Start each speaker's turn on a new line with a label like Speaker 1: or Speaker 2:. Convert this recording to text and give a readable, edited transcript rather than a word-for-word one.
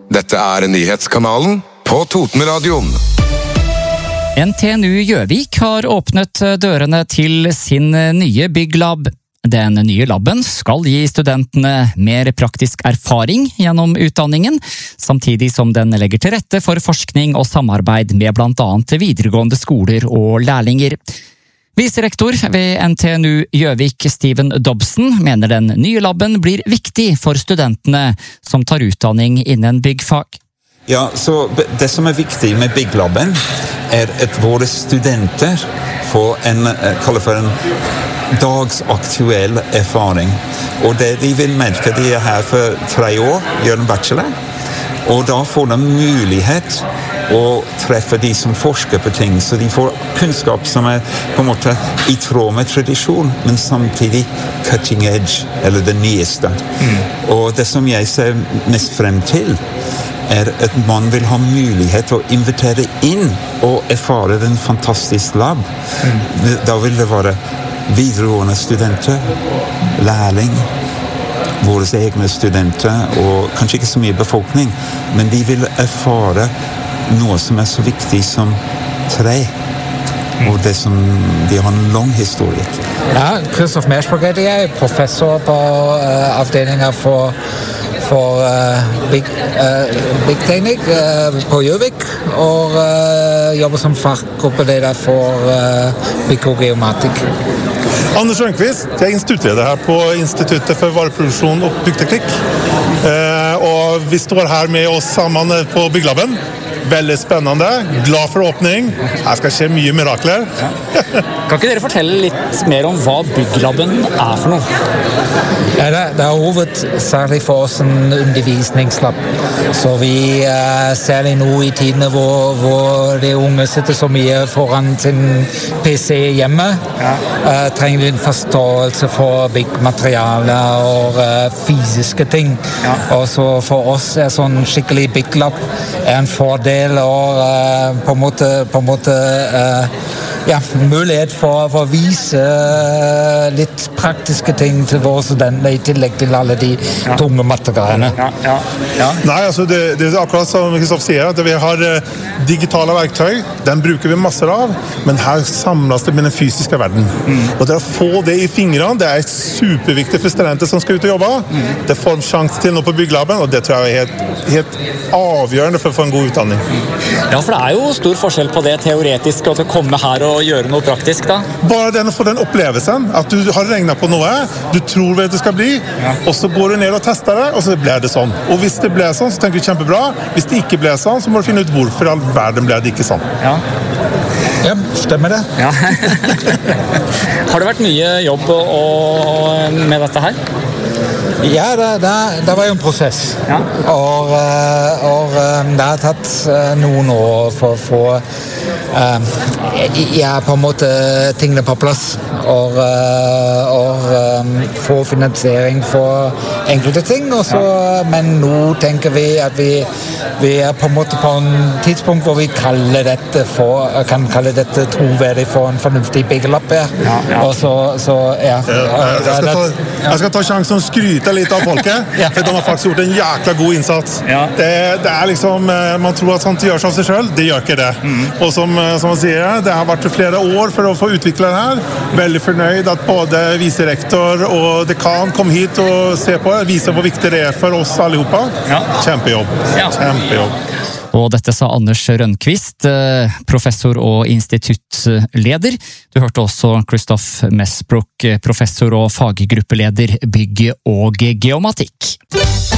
Speaker 1: Dette nyhetskanalen på Totenradioen.
Speaker 2: NTNU Gjøvik har åpnet dørene til sin nye bygglab. Den nye labben skal gi studentene mer praktisk erfaring gjennom utdanningen, samtidig som den legger til rette for forskning og samarbeid med blant annet videregående skoler og lærlinger. Viserektor ved NTNU Gjøvik, Steven Dobson, mener den nye labben blir viktig for studentene som tar utdanning innen byggfag.
Speaker 3: Ja, så det som viktig med bygglabben at våre studenter får kaller for en dagsaktuell erfaring. Og det de vil merke, de her for 3 år, gjør en bachelor, og da får de mulighet å treffe de som forsker på ting, så de får kunnskap som på en måte i tråd med tradisjon, men samtidig cutting edge, eller det nyeste. Og det som jeg ser mest frem til, at man vil ha mulighet til å invitere inn og erfare den fantastiske lab. Da vil det være videregående studenter, lærling, våre egne studenter, og kanskje ikke så mye befolkning, men de vil erfare noe som så viktig som tre, og det som de har en lang historie.
Speaker 4: Ja, Christoph Mersberg heter jeg, professor på avdelingen for byggteknikk på Gjøvik, og jobber som faggruppleder for bygg og geomatikk.
Speaker 5: Anders Rønqvist, jeg er instituttleder her på Instituttet for vareproduksjon og byggteknikk. Og vi står her med oss sammen på bygglabben. Veldig spennende, glad for åpning. Her skal skje mye mirakler.
Speaker 2: Kan ikke dere fortelle litt mer om hva bygglabben for noe?
Speaker 4: Ja, det hovedsakelig for oss en undervisningslab. Så vi, særlig nå i tidene hvor de unge sitter så mye foran sin PC hjemme, trenger de en forståelse for byggmaterialer og fysiske ting. Og så for oss sånn skikkelig bygglab en fordel, og på en måte mulighet for å vise litt praktiske ting til våre studenter i tillegg til alle de tunge materialene.
Speaker 5: Nei, altså det akkurat som Christoph sier, at vi har digitale verktøy, den bruker vi masser av, men her samles det med den fysiske verden. Og det å få det i fingrene, det superviktig for studenter som skal ut og jobbe. Det får en sjanse til nå på bygglabben, og det tror jeg helt avgjørende for å få en god utdanning.
Speaker 2: Ja, for det jo stor forskjell på det teoretiske og til å komme her og gjøre noe praktisk da.
Speaker 5: Bare den å få den opplevelsen, at du har regnet på noe, du tror hva det skal bli, og så går du ned og tester det, og så blir det sånn. Og hvis det blir sånn, så tenker du kjempebra. Hvis det ikke blir sånn, så må du finne ut hvorfor all verden blir det ikke sånn.
Speaker 4: Ja, stemmer det.
Speaker 2: Ja. Har det vært mye jobb med dette her?
Speaker 4: Ja, det var jo en prosess. Og det har tatt noen år for å få på en måte tingene på plass og få finansiering for enkelte ting, men nå tenker vi at vi på en måte på en tidspunkt hvor vi kan kalle dette troverdig for en fornuftig byggelab. Og
Speaker 5: jeg skal ta sjansen å skryte litt av folket, for de har faktisk gjort en jækla god innsats. Det liksom, man tror at sånt gjør seg av seg selv, det gjør ikke det. Og som man sier, det har vært flere år for å få utviklet den her. Veldig fornøyd at både viserektor og dekan kom hit og ser på det, viser hvor viktig det for oss allihopa. Kjempejobb. Kjempejobb.
Speaker 2: Og dette sa Anders Rønqvist, professor og instituttleder. Du hørte også Christoph Mersberg, professor og faggruppeleder bygg og geomatikk.